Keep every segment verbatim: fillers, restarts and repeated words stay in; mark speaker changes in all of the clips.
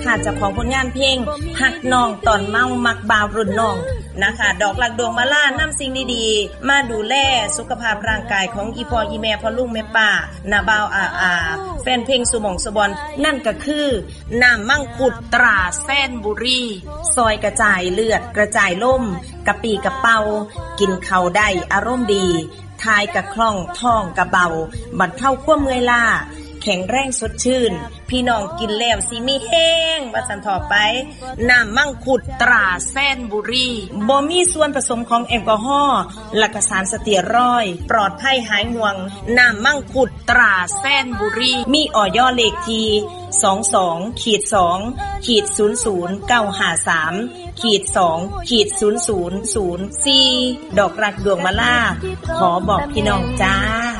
Speaker 1: ค่ะเจ้าของผลงานเพลงหักน้องตอนเมามักบ่าวรุ่นน้องนะคะดอกหลักดวงมาล่านำสิ่งดีๆมาดูแลสุขภาพร่างกายของอีพ่ออีแม่พ่อลุงแม่ป้าน้าบ่าวอาอาแฟนเพลงสุหม่องสุบอนนั่นก็คือน้ำมังคุดตราแซนบุรีซอยกระจายเลือดกระจายล่มกะปีกะเป่ากินข้าวได้อารมณ์ดีทายกะคล่องท้องกะเบาบรรเทาความเมื่อยล้าแข็งแรงสดชื่นพี่น้องกินแล้วสิมีแห้งว่าสันต่อไปน้ำมังคุดตราแซนบุรีบ่มีส่วนผสมของแอลกอฮอล์และก็สารสเตียรอยด์ปลอดภัยหายห่วงน้ำมังคุดตราแซนบุรีมีออยเลขที่ สองสอง สอง ศูนย์ ศูนย์ เก้า ห้า สาม สอง ศูนย์ ศูนย์ ศูนย์ สี่ ดอกรักดวงมาล่าขอบอกพี่น้องจ้า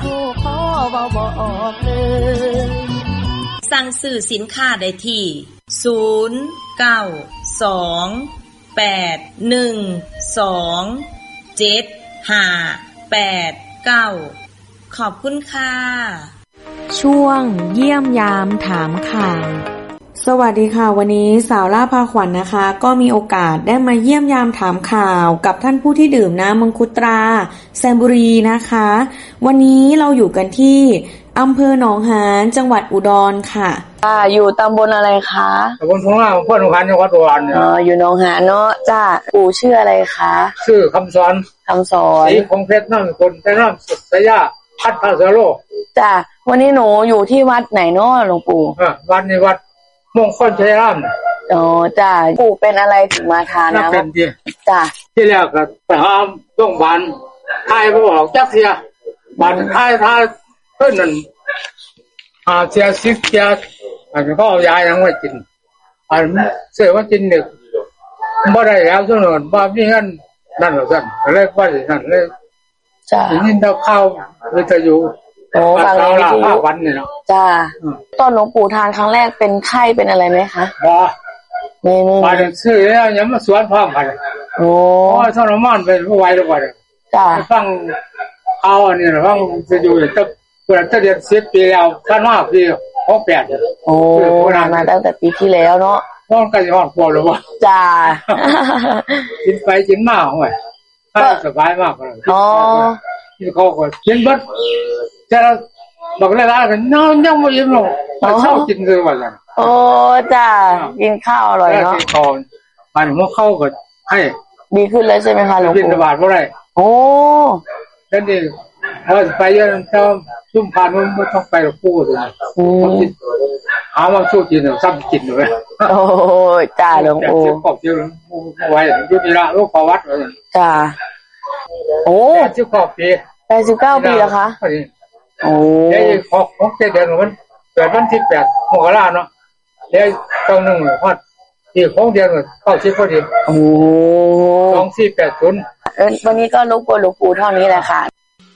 Speaker 1: สั่งซื้อสินค้าได้ที่ศูนย์ เก้า สอง แปด หนึ่ง สอง เจ็ด ห้า แปด เก้าขอบคุณค่ะ
Speaker 2: ช่วงเยี่ยมยามถามข่าวสวัสดีค่ะวันนี้สาวล่าพาขวัญ น, นะคะก็มีโอกาสได้มาเยี่ยมยามถามข่าวกับท่านผู้ที่ดื่มน้ำมังคุดตราแซนบุรีนะคะวันนี้เราอยู่กันที่อำเภอหนองหานจังหวัดอุดรค่ะ
Speaker 3: อ่าอยู่ตำบลอะไรคะ
Speaker 4: ตำบลพงล่างอำเภอหนองหานจังหวัดอุดร
Speaker 3: อ๋ออยู่หนองหานเนาะจ้าปู่ชื่ออะไรคะ
Speaker 4: ชื่อคำสอน
Speaker 3: คำสอน
Speaker 4: สีคงเพชรนั่งคนแต่น้ำสุดสยะพัดพาสโล
Speaker 3: จ้าวันนี้หนูอยู่ที่วัดไหนเนาะหลวงปู่
Speaker 4: อ่าวัดในวัดมงคลชัยราม
Speaker 3: อ๋อจ้าปู่เป็นอะไรถึงมาทานนะ
Speaker 4: เป็นที่
Speaker 3: จ้า
Speaker 4: ที่แรกก็ไปหาโรงพยาบาลทายบ่ออกจักเสียบัดทายทายเพิ่นนั่นอ่าเสียสิเสียอันก็เอายายังไว้กินอันเสียว่ากินนึกบ่ได้แล้วซุนั่นบ่มีเงินนั่นว่าซั่นเลยบ่ได้นั่นเลย
Speaker 3: จ้า
Speaker 4: ยินดาวข่าววิทยุ
Speaker 3: โอ้ฟังวิทยุ
Speaker 4: วันนี่เนาะ
Speaker 3: จ้าตอนหลวงปู่ทานครั้งแรกเป็นไข้เป็นอะไรไหมคะ
Speaker 4: บ่
Speaker 3: นี่
Speaker 4: ๆมาซื้อแล้วยังมาสวนพร้อมกัน
Speaker 3: โอ้
Speaker 4: ยทรมานไปบ่ไหวแล้วบ่ได้
Speaker 3: จ้า
Speaker 4: ฟังเอาอันนี้ฟังจะอยู่ตั้งเพิ่นจะเดือนสิบปีแล้วท่านมาปีหกสิบแปด
Speaker 3: โอ้มาตั้งแต่ปีที่แล้วเนาะ
Speaker 4: นอนกันฮอดบ่แล้วบ่
Speaker 3: จ้า
Speaker 4: กินไปกินมาโอ้ยสบายมากเลย
Speaker 3: อ๋อ
Speaker 4: ที่เขาก็กินเบิดแต่เราบอกเลยว่าน้องยังบ่อิ่มหรอกเช้ากินคือว่าซั่น
Speaker 3: โอ้จ้ากินข้าวอร่อยเนาะ
Speaker 4: ตอนมันหัวเข้าก็ให้
Speaker 3: ดีขึ้นแล้วใช่มั้ยคะหลวงปู่
Speaker 4: กินสบายบ่ได้
Speaker 3: โอ้
Speaker 4: แล้วนี่เออไปเยอะเจ้าซุ่มผ่านมันบ่ต้องไปหรอกปู่ซั่นอืมหามาสู้กินซ้ำกินด้วย
Speaker 3: โอ้จ้าหลวงปู่
Speaker 4: ขอบอยู่ไว้อยู่นี่ล่ะลูกประวัติว่าซั่น
Speaker 3: จ้าโอ้
Speaker 4: แปดสิบเก้าปี
Speaker 3: แปดสิบเก้าปีแล้วคะโอ้
Speaker 4: เอ้ยหก หก เจ็ดเดือนมันเกิดวันที่แปดมกราคมเนาะแล้วต้องนึงฮอดอีกหกเดือนก็เก้าสิบพอดี
Speaker 3: โอ้
Speaker 4: สองสี่แปดศูนย์
Speaker 3: เออวันนี้ก็รบกวนหลวงปู่เท่านี้แหละค่ะ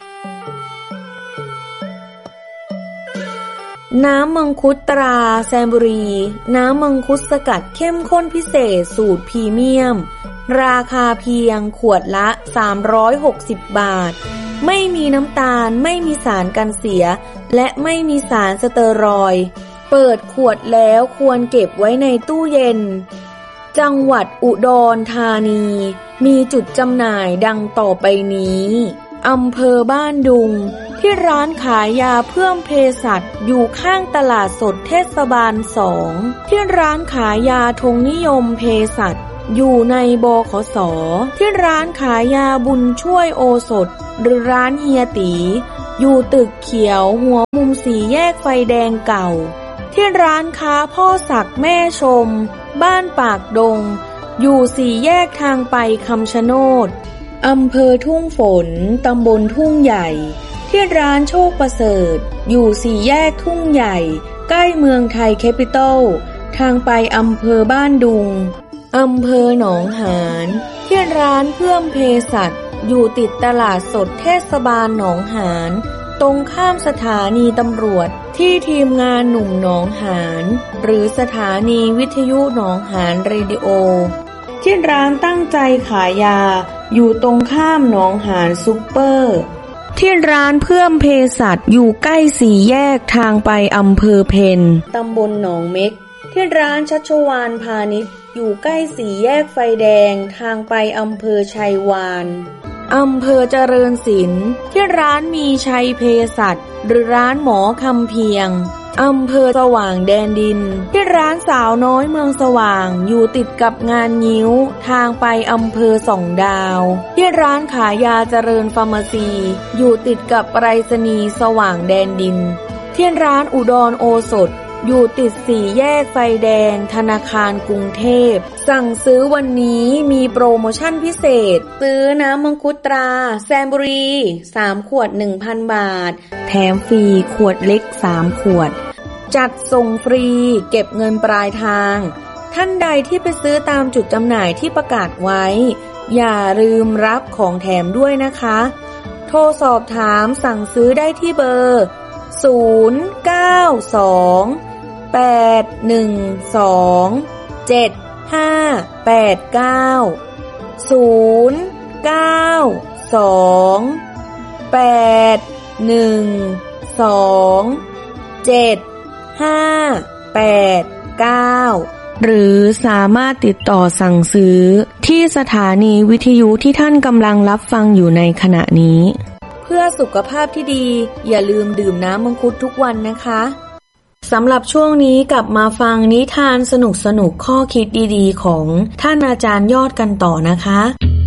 Speaker 2: น้ำมังคุดตราแซนบุรีน้ำมังคุดสกัดเข้มข้นพิเศษสูตรพรีเมียมราคาเพียงขวดละสามร้อยหกสิบบาทไม่มีน้ำตาลไม่มีสารกันเสียและไม่มีสารสเตอรอยด์เปิดขวดแล้วควรเก็บไว้ในตู้เย็นจังหวัดอุดรธานีมีจุดจำหน่ายดังต่อไปนี้อำเภอบ้านดุงที่ร้านขายยาเพิ่มเภสัชอยู่ข้างตลาดสดเทศบาลสองที่ร้านขายยาธงนิยมเภสัชอยู่ในบขส.ที่ร้านขายยาบุญช่วยโอสถหรือร้านเฮียตีอยู่ตึกเขียวหัวมุมสี่แยกไฟแดงเก่าที่ร้านค้าพ่อศักดิ์แม่ชมบ้านปากดงอยู่สี่แยกทางไปคำชะโนดอำเภอทุ่งฝนตำบลทุ่งใหญ่ที่ร้านโชคประเสริฐอยู่สี่แยกทุ่งใหญ่ใกล้เมืองไทยแคปิตอลทางไปอำเภอบ้านดุงอำเภอหนองหานที่ร้านเพื่อมเภสัชอยู่ติดตลาดสดเทศบาลหนองหานตรงข้ามสถานีตำรวจที่ทีมงานหนุ่มหนองหานหรือสถานีวิทยุหนองหานเรดิโอที่ร้านตั้งใจขายยาอยู่ตรงข้ามหนองหานซุปเปอร์ที่ร้านเพื่อมเภสัชอยู่ใกล้สี่แยกทางไปอำเภอเพ็ญตำบลหนองเม็กที่ร้านชัชวาลพาณิชย์อยู่ใกล้สี่แยกไฟแดงทางไปอำเภอชัยวาลอำเภอเจริญศิลป์ที่ร้านมีชัยเภสัชหรือร้านหมอคำเพียงอำเภอสว่างแดนดินที่ร้านสาวน้อยเมืองสว่างอยู่ติดกับงานงิ้วทางไปอำเภอสองดาวที่ร้านขายยาเจริญฟาร์มาซีอยู่ติดกับไปรษณีย์สว่างแดนดินที่ร้านอุดรโอสถอยู่ติดสี่แยกไฟแดงธนาคารกรุงเทพสั่งซื้อวันนี้มีโปรโมชั่นพิเศษซื้อน้ำมังคุดตราแซมบุรีสามขวด หนึ่งพัน บาทแถมฟรีขวดเล็กสามขวดจัดส่งฟรีเก็บเงินปลายทางท่านใดที่ไปซื้อตามจุดจำหน่ายที่ประกาศไว้อย่าลืมรับของแถมด้วยนะคะโทรสอบถามสั่งซื้อได้ที่เบอร์ศูนย์ เก้า สอง แปด หนึ่ง สอง เจ็ด ห้า แปด เก้า ศูนย์ เก้า สอง แปด หนึ่ง สอง เจ็ด ห้า แปด เก้าหรือสามารถติดต่อสั่งซื้อที่สถานีวิทยุที่ท่านกำลังรับฟังอยู่ในขณะนี้เพื่อสุขภาพที่ดีอย่าลืมดื่มน้ำมังคุดทุกวันนะคะสำหรับช่วงนี้กลับมาฟังนิทานสนุกๆข้อคิดดีๆของท่านอาจารย์ยอดกันต่อนะคะ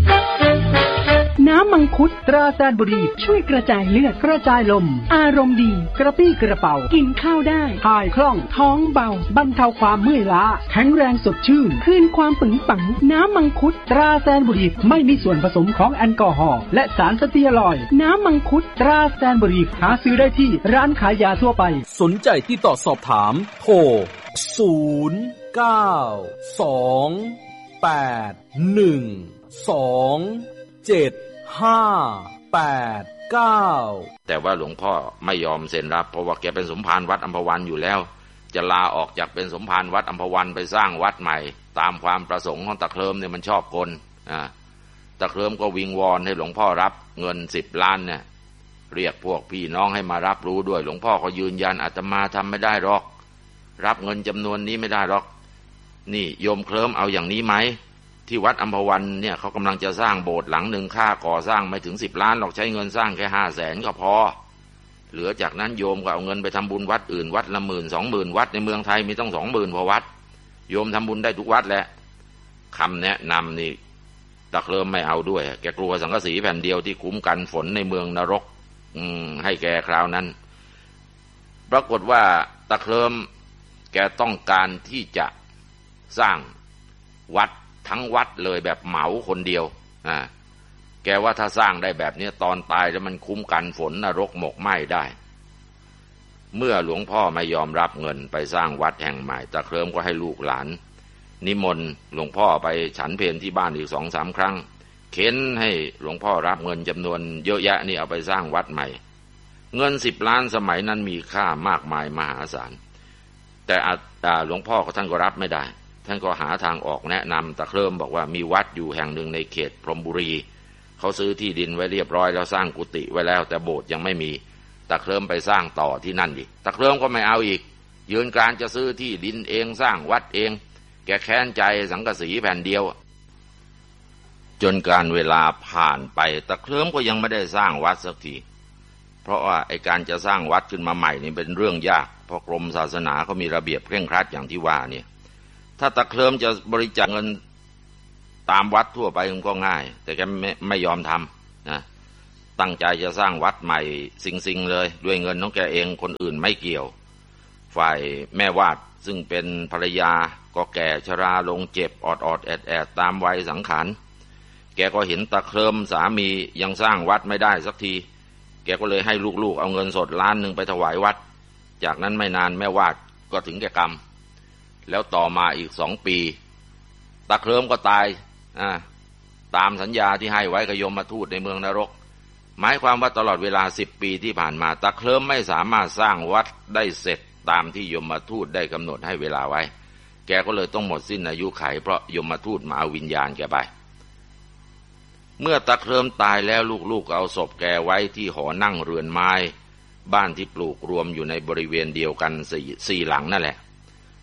Speaker 5: น้ำมังคุดตราแซนบุรีช่วยกระจายเลือดกระจายลมอารมณ์ดีกระปี้กระเป๋ากินข้าวได้ถ่ายคล่องท้องเบาบรรเทาความเมื่อยล้าแข็งแรงสดชื่นคืนความปึงปังน้ำมังคุดตราแซนบุรีไม่มีส่วนผสมของแอลกอฮอล์และสารสเตียรอยด์น้ำมังคุดตราแซนบุรีหาซื้อได้ที่ร้านขายยาทั่วไป
Speaker 6: สนใจที่ต่อสอบถามโทรศูนย์ เก้า สอง แปด หนึ่ง สอง เจ็ดห้า แปด เก้า
Speaker 7: แต่ว่าหลวงพ่อไม่ยอมเซ็นรับเพราะว่าแกเป็นสมภารวัดอัมพวันอยู่แล้วจะลาออกจากเป็นสมภารวัดอัมพวันไปสร้างวัดใหม่ตามความประสงค์ของตะเคลิมเนี่ยมันชอบคนอ่าตะเคลิมก็วิงวอนให้หลวงพ่อรับเงินสิบล้านเนี่ยเรียกพวกพี่น้องให้มารับรู้ด้วยหลวงพ่อก็ยืนยันอาตมาทำไม่ได้หรอกรับเงินจำนวนนี้ไม่ได้หรอกนี่โยมเคลิ้มเอาอย่างนี้ไหมที่วัดอัมพวันเนี่ยเขากำลังจะสร้างโบสถ์หลังหนึ่งค่าก่อสร้างไม่ถึงสิบล้านหรอกใช้เงินสร้างแค่ห้าแสนก็พอเหลือจากนั้นโยมก็เอาเงินไปทำบุญวัดอื่นวัดละหมื่นสองหมื่นวัดในเมืองไทยมีต้องสองหมื่นพอวัดโยมทำบุญได้ทุกวัดแหละคำแนะนำนี่ตะเคลิมไม่เอาด้วยแกกลัวสังกะสีแผ่นเดียวที่คุ้มกันฝนในเมืองนรกอืมให้แกคราวนั้นปรากฏว่าตะเคลิมแกต้องการที่จะสร้างวัดทั้งวัดเลยแบบเหมาคนเดียวอ่าแกว่าถ้าสร้างได้แบบนี้ตอนตายแล้วมันคุ้มกันฝนนรกหมกไหม้ได้เมื่อหลวงพ่อไม่ยอมรับเงินไปสร้างวัดแห่งใหม่ตะเคลิมก็ให้ลูกหลานนิมนต์หลวงพ่อไปฉันเพลที่บ้านอีกสองสามครั้งเค้นให้หลวงพ่อรับเงินจำนวนเยอะแยะนี่เอาไปสร้างวัดใหม่เงินสิบล้านสมัยนั้นมีค่ามากมายมหาศาลแต่หลวงพ่อก็ท่านก็รับไม่ได้ท่านก็หาทางออกแนะนำตะเคลิมบอกว่ามีวัดอยู่แห่งหนึ่งในเขตพรหมบุรีเขาซื้อที่ดินไว้เรียบร้อยแล้วสร้างกุฏิไว้แล้วแต่โบสถ์ยังไม่มีตะเคลิมไปสร้างต่อที่นั่นดิตะเคลิมก็ไม่เอาอีกยืนกรานจะซื้อที่ดินเองสร้างวัดเองแกแค้นใจสังกะสีแผ่นเดียวจนการเวลาผ่านไปตะเคลิมก็ยังไม่ได้สร้างวัดสักทีเพราะว่าไอ้การจะสร้างวัดขึ้นมาใหม่นี่เป็นเรื่องยากเพราะกรมศาสนาเขามีระเบียบเคร่งครัดอย่างที่ว่าเนี่ยถ้าตะเคลิมจะบริจาคเงินตามวัดทั่วไปมันก็ง่ายแต่แกไม่ไม่ยอมทำนะตั้งใจจะสร้างวัดใหม่สิงๆเลยด้วยเงินของแกเองคนอื่นไม่เกี่ยวฝ่ายแม่วาดซึ่งเป็นภรรยาก็แก่ชราลงเจ็บออดๆแอดๆตามวัยสังขารแกก็เห็นตะเคลิมสามียังสร้างวัดไม่ได้สักทีแกก็เลยให้ลูกๆเอาเงินสดล้านหนึ่งไปถวายวัดจากนั้นไม่นานแม่วาดก็ถึงแก่กรรมแล้วต่อมาอีกสองปีตะเคลิมก็ตายอ่าตามสัญญาที่ให้ไว้กับยมทูตในเมืองนรกหมายความว่าตลอดเวลาสิบปีที่ผ่านมาตะเคลิมไม่สามารถสร้างวัดได้เสร็จตามที่ยมทูตได้กำหนดให้เวลาไว้แกก็เลยต้องหมดสิ้นอายุขัยเพราะยมทูตมาเอาวิญญาณแกไปเมื่อตะเคลิมตายแล้วลูกๆเอาศพแกไว้ที่หอนั่งเรือนไม้บ้านที่ปลูกรวมอยู่ในบริเวณเดียวกันสี่สี่หลังนั่นแหละ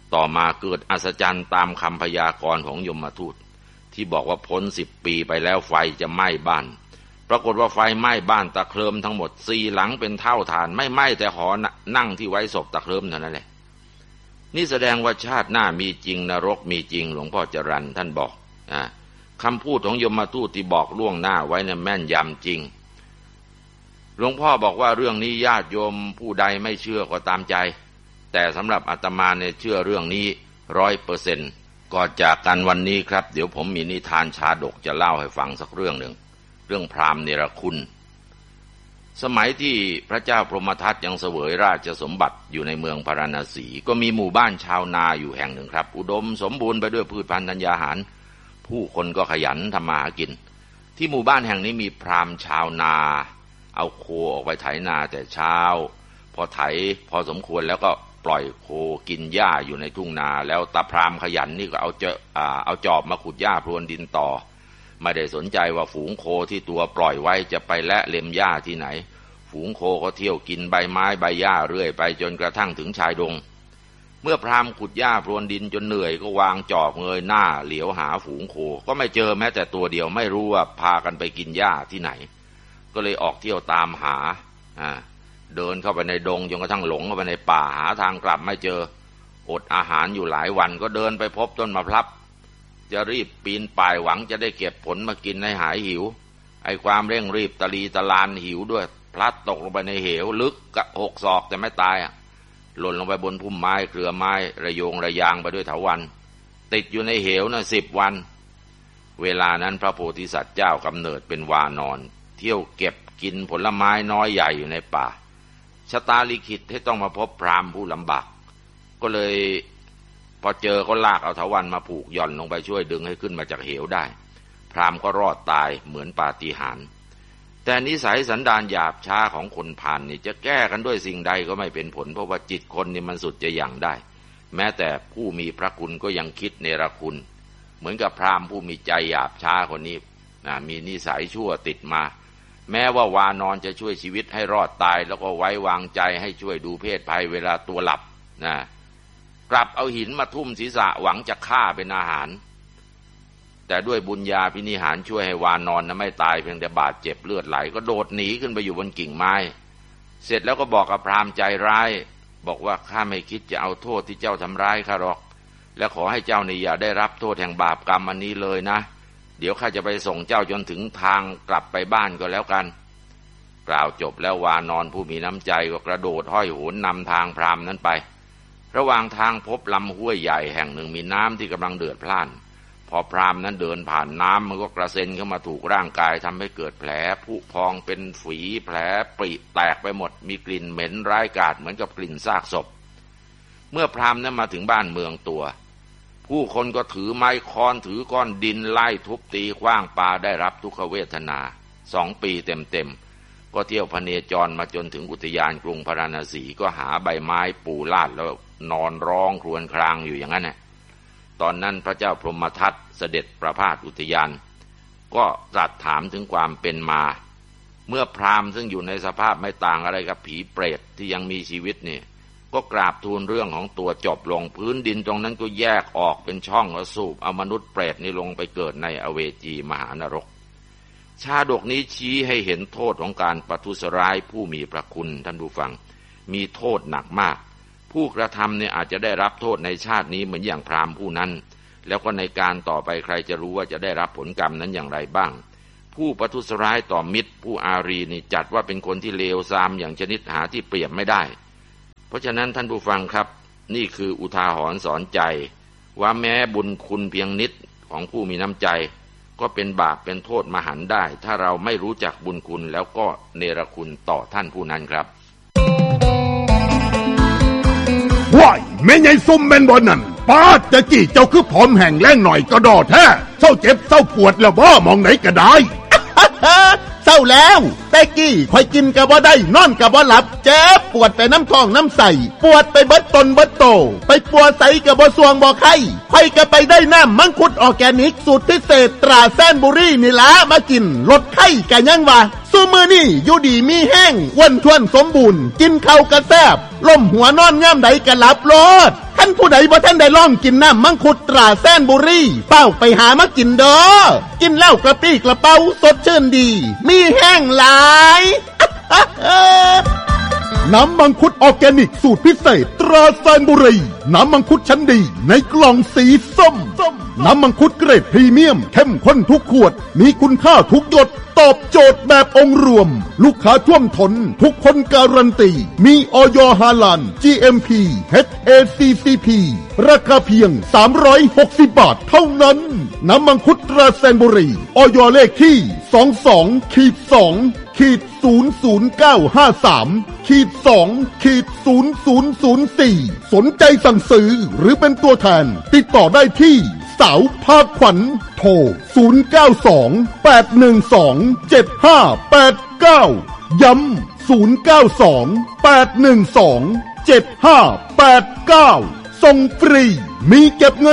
Speaker 7: ต่อมาเกิดอัศจรรย์ตามคำพยากรณ์ของยมทูตที่บอกว่าพ้นสิบปีไปแล้วไฟจะไหม้บ้านปรากฏว่าไฟไหม้บ้านตะเคลิมทั้งหมดสี่หลังเป็นเท่าฐานไม่ไหม้แต่หอนั่งที่ไว้ศพตะเคลิมเท่านั้นแหละนี่แสดงว่าชาติหน้ามีจริงนรกมีจริงหลวงพ่อจรัญท่านบอกอ่าคำพูดของยมทูตที่บอกล่วงหน้าไว้เนี่ยแม่นยำจริงหลวงพ่อบอกว่าเรื่องนี้ญาติโยมผู้ใดไม่เชื่อก็ตามใจแต่สำหรับอาตมาเนี่ยเชื่อเรื่องนี้ร้อยเปอร์เซ็นต์ก่อนจากกันวันนี้ครับเดี๋ยวผมมีนิทานชาดกจะเล่าให้ฟังสักเรื่องหนึ่งเรื่องพราหมณ์เนรคุณสมัยที่พระเจ้าพรหมทัตยังเสวยราชสมบัติอยู่ในเมืองพาราณสีก็มีหมู่บ้านชาวนาอยู่แห่งหนึ่งครับอุดมสมบูรณ์ไปด้วยพืชพันธุ์ธัญญาหารผู้คนก็ขยันทำมาหากินที่หมู่บ้านแห่งนี้มีพราหมณ์ชาวนาเอาโคออกไปไถนาแต่เช้าพอไถพอสมควรแล้วก็ปล่อยโคกินหญ้าอยู่ในทุ่งนาแล้วตาพราหมณ์ขยันนี่ก็เอาเจาะเอาจอบมาขุดหญ้าพรวนดินต่อไม่ได้สนใจว่าฝูงโคที่ตัวปล่อยไว้จะไปและเล็มหญ้าที่ไหนฝูงโคก็เที่ยวกินใบไม้ใบหญ้าเรื่อยไปจนกระทั่งถึงชายดงเมื่อพราหมณ์ขุดหญ้าพรวนดินจนเหนื่อยก็วางจอบเงยหน้าเหลียวหาฝูงโคก็ไม่เจอแม้แต่ตัวเดียวไม่รู้ว่าพากันไปกินหญ้าที่ไหนก็เลยออกเที่ยวตามหาอ่าเดินเข้าไปในดงจนกระทั่งหลงเข้าไปในป่าหาทางกลับไม่เจออดอาหารอยู่หลายวันก็เดินไปพบต้นมะพร้าวจะรีบปีนป่ายหวังจะได้เก็บผลมากินให้หายหิวไอ้ความเร่งรีบตะลีตะลานหิวด้วยพลัดตกลงไปในเหวลึกกะหกศอกแต่ไม่ตายอ่ะหล่นลงไปบนพุ่มไม้เครือไม้ระโยงระยางไปด้วยเถาวัลย์ติดอยู่ในเหวน่ะสิบวันเวลานั้นพระโพธิสัตว์เจ้ากำเนิดเป็นวานอนเที่ยวเก็บกินผลไม้น้อยใหญ่อยู่ในป่าชะตาลิขิตให้ต้องมาพบพราหมณ์ผู้ลำบากก็เลยพอเจอก็ลากเอาเถาวัลย์มาผูกหย่อนลงไปช่วยดึงให้ขึ้นมาจากเหวได้พราหมณ์ก็รอดตายเหมือนปาฏิหาริย์แต่นิสัยสันดานหยาบช้าของคนพาลนี่จะแก้กันด้วยสิ่งใดก็ไม่เป็นผลเพราะว่าจิตคนนี่มันสุดจะหยั่งได้แม้แต่ผู้มีพระคุณก็ยังคิดเนรคุณเหมือนกับพราหมณ์ผู้มีใจหยาบช้าคนนี้นะมีนิสัยชั่วติดมาแม้ว่าวานอนจะช่วยชีวิตให้รอดตายแล้วก็ไว้วางใจให้ช่วยดูเพศภัยเวลาตัวหลับนะกลับเอาหินมาทุ่มศีรษะหวังจะฆ่าเป็นอาหารแต่ด้วยบุญญาภินิหารช่วยให้วานอนนะไม่ตายเพียงแต่บาดเจ็บเลือดไหลก็โดดหนีขึ้นไปอยู่บนกิ่งไม้เสร็จแล้วก็บอกกับพราหมณ์ใจร้ายบอกว่าข้าไม่คิดจะเอาโทษที่เจ้าทำร้ายข้าหรอกและขอให้เจ้านี่อย่าได้รับโทษแห่งบาปกรรมอันนี้เลยนะเดี๋ยวข้าจะไปส่งเจ้าจนถึงทางกลับไปบ้านก็แล้วกันกล่าวจบแล้ววานอนผู้มีน้ำใจก็กระโดดห้อยโหนนำทางพราหมณ์นั้นไประหว่างทางพบลำห้วยใหญ่แห่งหนึ่งมีน้ำที่กำลังเดือดพล่านพอพราหมณ์นั้นเดินผ่านน้ำมันก็กระเซ็นเข้ามาถูกร่างกายทำให้เกิดแผลผุพองเป็นฝีแผลปริแตกไปหมดมีกลิ่นเหม็นร้ายกาจเหมือนกับกลิ่นซากศพเมื่อพราหมณ์นั้นมาถึงบ้านเมืองตัวผู้คนก็ถือไม้ค้อนถือก้อนดินไล่ทุบตีขว้างปาได้รับทุกขเวทนาสองปีเต็มๆก็เที่ยวพเนจรมาจนถึงอุทยานกรุงพาราณสีก็หาใบไม้ปูลาดแล้วนอนร้องครวญครางอยู่อย่างนั้นแหละตอนนั้นพระเจ้าพรหมทัตเสด็จประพาสอุทยานก็ตรัสถามถึงความเป็นมาเมื่อพราหมณ์ซึ่งอยู่ในสภาพไม่ต่างอะไรกับผีเปรตที่ยังมีชีวิตนี่ก็กราบทูลเรื่องของตัวจบลงพื้นดินตรงนั้นก็แยกออกเป็นช่องแล้วสูบเอามนุษย์เปรตนี่ลงไปเกิดในอเวจีมหานรกชาดกนี้ชี้ให้เห็นโทษของการประทุษร้ายผู้มีพระคุณท่านผู้ฟังมีโทษหนักมากผู้กระทำเนี่ยอาจจะได้รับโทษในชาตินี้เหมือนอย่างพราหมณ์ผู้นั้นแล้วก็ในการต่อไปใครจะรู้ว่าจะได้รับผลกรรมนั้นอย่างไรบ้างผู้ประทุษร้ายต่อมิตรผู้อารีนี่จัดว่าเป็นคนที่เลวทรามอย่างชนิดหาที่เปรียบไม่ได้เพราะฉะนั้นท่านผู้ฟังครับนี่คืออุทาหรณ์สอนใจว่าแม้บุญคุณเพียงนิดของผู้มีน้ำใจก็เป็นบาปเป็นโทษมหันต์ได้ถ้าเราไม่รู้จักบุญคุณแล้วก็เนรคุณต่อท่านผู้นั้นครับ
Speaker 8: ว้ายแม่ใหญ่ซุ่มแม่นบ่นั่นป้าจะจี้เจ้าคือผอมแห้งแล้งหน่อยก็ดอแท้เศร้าเจ็บเศร้าปวดแล้วบ่มองไหนก็ได้ เศร้าแล้วแต่กี้ค่อยกินก็บ่ได้นอนก็บ่หลับเจ็บปวดไปน้ำท้องน้ำใสปวดไปเบิดตนเบิดโตไปปวดใสก็บ่สวงบ่ไข้ค่อยก็ไปได้น้ำมังคุดออร์แกนิกสูตรพิเศษตราแซนบุรีนี่ล่ะมากินลดไข้ก็ยังว่าสู้มือนี่อยู่ดีมีแห้งวันทวนสมบูรณ์กินข้าวกระแซบล่มหัวนอนย่ำใดกะหลับโลดท่านผู้ใดบ่ท่านได้ลองกินน้ำมังคุดตราแซนบุรีเป้าไปหามากินเด้อกินแล้วกระปรี้กระเป๋าสดชื่นดีมีแห้งหลาย น้ำมังคุดออร์แกนิกสูตรพิเศษตราแซนบุรีน้ำมังคุดชั้นดีในกล่องสีส้มน้ำมังคุดเกรดพรีเมียมเข้มข้นทุกขวดมีคุณค่าทุกหยดตอบโจทย์แบบองค์รวมลูกค้าท่วมท้นทุกคนการันตีมีอย.ฮาลาล จี เอ็ม พี เอช เอ ซี ซี พี ราคาเพียงสามร้อยหกสิบบาทเท่านั้นน้ำมังคุดตราแซนบุรีอย.เลขที่ สองสอง สอง ศูนย์ ศูนย์ เก้า ห้า สาม สอง ศูนย์ ศูนย์ ศูนย์ สี่ สนใจสั่งซื้อหรือเป็นตัวแทนติดต่อได้ที่สาวภาคขวัญโทรศูนย์ เก้า สอง แปด หนึ่ง สอง เจ็ด ห้า แปด เก้าย้ำศูนย์ เก้า สอง แปด หนึ่ง สอง เจ็ด ห้า แปด เก้าส่งฟรีมีเก็บเงิน